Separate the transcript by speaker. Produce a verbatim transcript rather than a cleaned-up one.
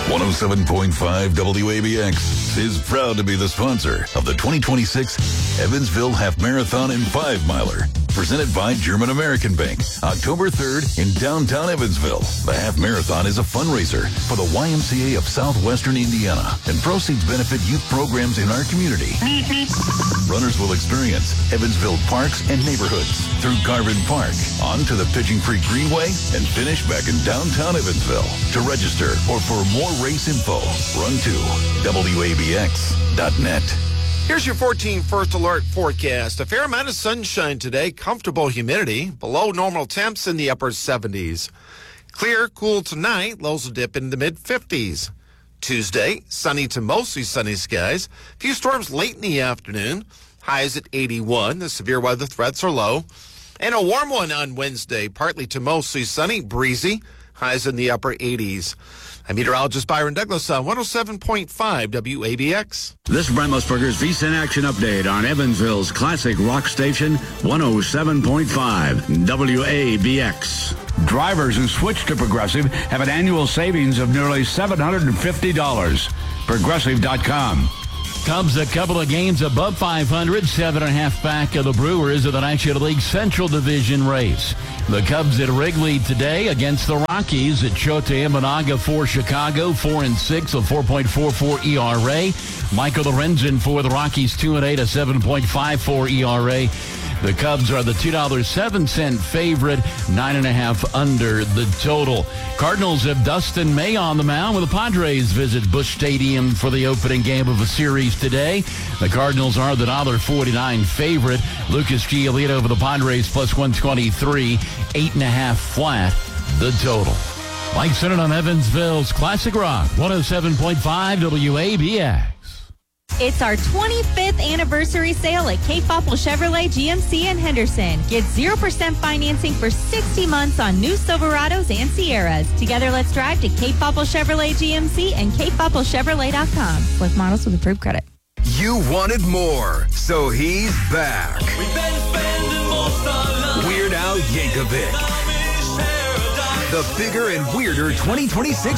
Speaker 1: one oh seven point five W A B X is proud to be the sponsor of the twenty twenty-six Evansville Half Marathon and Five Miler, presented by German American Bank, October third in downtown Evansville. The Half Marathon is a fundraiser for the Y M C A of Southwestern Indiana, and proceeds benefit youth programs in our community. Runners will experience Evansville parks and neighborhoods through Garvin Park, onto the Pigeon Creek Greenway, and finish back in downtown Evansville. To register or for more race info, run to W A B X dot net.
Speaker 2: Here's your fourteen First Alert forecast. A fair amount of sunshine today, comfortable humidity, below normal temps in the upper seventies. Clear, cool tonight, lows will dip in the mid-fifties. Tuesday, sunny to mostly sunny skies. A few storms late in the afternoon. Highs at eighty-one. The severe weather threats are low. And a warm one on Wednesday, partly to mostly sunny, breezy. Highs in the upper eighties. I'm meteorologist Byron Douglas on one oh seven point five W A B X.
Speaker 3: This is Brent Musburger's V C N Action Update on Evansville's classic rock station, one oh seven point five W A B X. Drivers who switch to Progressive have an annual savings of nearly seven hundred fifty dollars. Progressive dot com.
Speaker 4: Cubs a couple of games above five hundred, seven and a half back of the Brewers of the National League Central Division race. The Cubs at Wrigley today against the Rockies at Chota Imanaga for Chicago, four and six, a four point four four E R A. Michael Lorenzen for the Rockies, two and eight, a seven point five four E R A. The Cubs are the two dollars and seven cents favorite, nine and a half under the total. Cardinals have Dustin May on the mound, with the Padres visit Busch Stadium for the opening game of a series today. The Cardinals are the one dollar forty-nine favorite. Lucas Giolito over the Padres plus one twenty-three, eight and a half flat the total. Mike Sennett on Evansville's Classic Rock, one oh seven point five W A B X.
Speaker 5: It's our twenty-fifth anniversary sale at Cape Popple Chevrolet G M C in Henderson. Get zero percent financing for sixty months on new Silverados and Sierras. Together, let's drive to Cape Popple Chevrolet G M C and Cape Popple Chevrolet dot com. Select models with approved credit.
Speaker 6: You wanted more, so he's back. Weird Al Yankovic. The bigger and weirder twenty twenty-six